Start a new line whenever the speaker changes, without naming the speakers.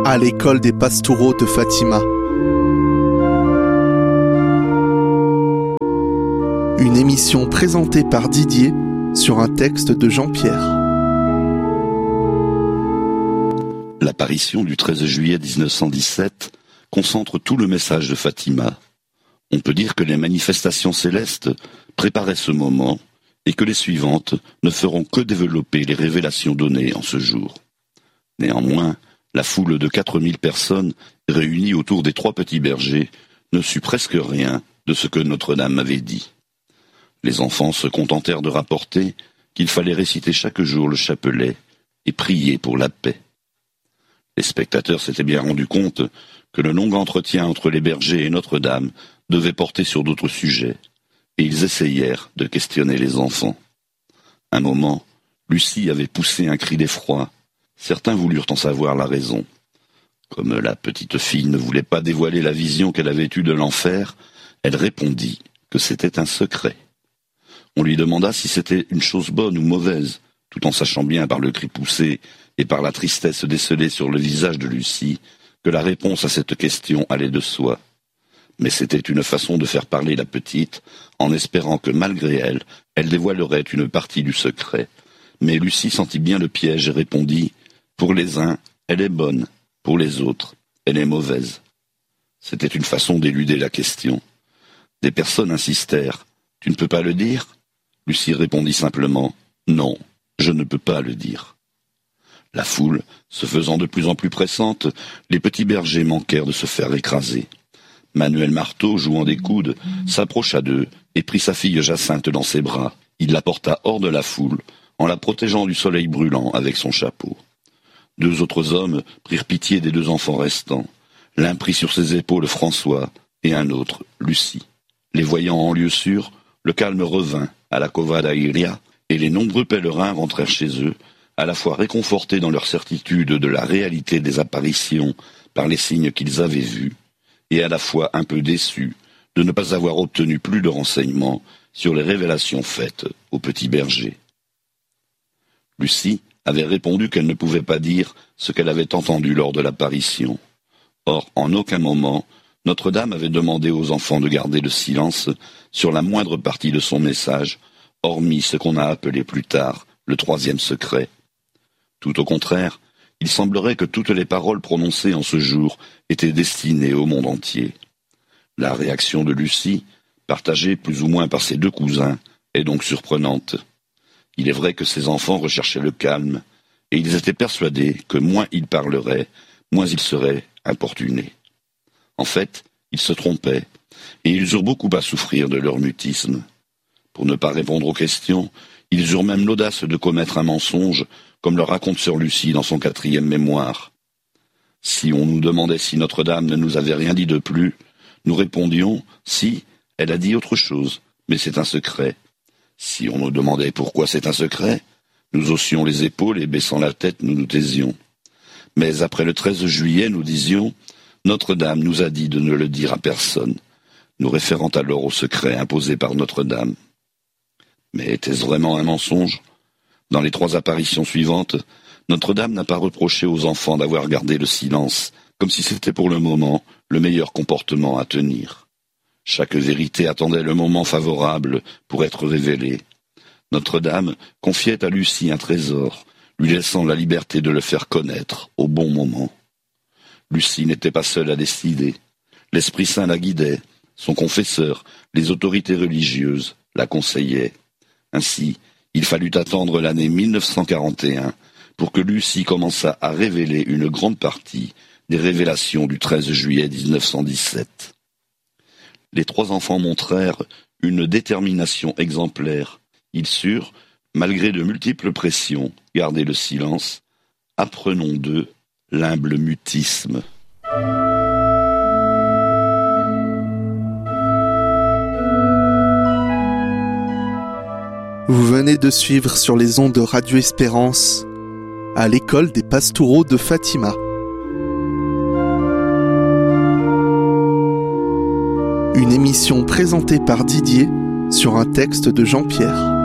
à l'école des Pastoureaux de Fatima. Une émission présentée par Didier sur un texte de Jean-Pierre.
L'apparition du 13 juillet 1917 concentre tout le message de Fatima. On peut dire que les manifestations célestes préparaient ce moment et que les suivantes ne feront que développer les révélations données en ce jour. Néanmoins, la foule de 4000 personnes réunies autour des 3 petits bergers ne sut presque rien de ce que Notre-Dame avait dit. Les enfants se contentèrent de rapporter qu'il fallait réciter chaque jour le chapelet et prier pour la paix. Les spectateurs s'étaient bien rendus compte que le long entretien entre les bergers et Notre-Dame devait porter sur d'autres sujets, et ils essayèrent de questionner les enfants. Un moment, Lucie avait poussé un cri d'effroi. Certains voulurent en savoir la raison. Comme la petite fille ne voulait pas dévoiler la vision qu'elle avait eue de l'enfer, elle répondit que c'était un secret. On lui demanda si c'était une chose bonne ou mauvaise, tout en sachant bien par le cri poussé et par la tristesse décelée sur le visage de Lucie que la réponse à cette question allait de soi. Mais c'était une façon de faire parler la petite, en espérant que malgré elle, elle dévoilerait une partie du secret. Mais Lucie sentit bien le piège et répondit « Pour les uns, elle est bonne, pour les autres, elle est mauvaise ». C'était une façon d'éluder la question. Des personnes insistèrent « Tu ne peux pas le dire ?» Lucie répondit simplement « Non, je ne peux pas le dire ». La foule, se faisant de plus en plus pressante, les petits bergers manquèrent de se faire écraser. Manuel Marteau, jouant des coudes, s'approcha d'eux et prit sa fille Jacinthe dans ses bras. Il la porta hors de la foule, en la protégeant du soleil brûlant avec son chapeau. 2 autres hommes prirent pitié des 2 enfants restants. L'un prit sur ses épaules François et un autre, Lucie. Les voyant en lieu sûr, le calme revint à la Cova da Iria et les nombreux pèlerins rentrèrent chez eux, à la fois réconfortés dans leur certitude de la réalité des apparitions par les signes qu'ils avaient vus, et à la fois un peu déçus de ne pas avoir obtenu plus de renseignements sur les révélations faites au petit berger. Lucie avait répondu qu'elle ne pouvait pas dire ce qu'elle avait entendu lors de l'apparition. Or, en aucun moment, Notre-Dame avait demandé aux enfants de garder le silence sur la moindre partie de son message, hormis ce qu'on a appelé plus tard le 3e secret. Tout au contraire, il semblerait que toutes les paroles prononcées en ce jour étaient destinées au monde entier. La réaction de Lucie, partagée plus ou moins par ses 2 cousins, est donc surprenante. Il est vrai que ces enfants recherchaient le calme, et ils étaient persuadés que moins ils parleraient, moins ils seraient importunés. En fait, ils se trompaient, et ils eurent beaucoup à souffrir de leur mutisme. Pour ne pas répondre aux questions, ils eurent même l'audace de commettre un mensonge, comme le raconte sœur Lucie dans son 4e mémoire. Si on nous demandait si Notre-Dame ne nous avait rien dit de plus, nous répondions « Si, elle a dit autre chose, mais c'est un secret ». Si on nous demandait pourquoi c'est un secret, nous haussions les épaules et baissant la tête, nous nous taisions. Mais après le 13 juillet, nous disions « Notre-Dame nous a dit de ne le dire à personne », nous référant alors au secret imposé par Notre-Dame. Mais était-ce vraiment un mensonge ? Dans les 3 apparitions suivantes, Notre-Dame n'a pas reproché aux enfants d'avoir gardé le silence, comme si c'était pour le moment le meilleur comportement à tenir. Chaque vérité attendait le moment favorable pour être révélée. Notre-Dame confiait à Lucie un trésor, lui laissant la liberté de le faire connaître au bon moment. Lucie n'était pas seule à décider. L'Esprit Saint la guidait, son confesseur, les autorités religieuses la conseillaient. Ainsi, il fallut attendre l'année 1941 pour que Lucie commençât à révéler une grande partie des révélations du 13 juillet 1917. Les 3 enfants montrèrent une détermination exemplaire. Ils surent, malgré de multiples pressions, garder le silence. Apprenons d'eux l'humble mutisme.
Vous venez de suivre sur les ondes de Radio Espérance à l'école des Pastoureaux de Fatima. Une émission présentée par Didier sur un texte de Jean-Pierre.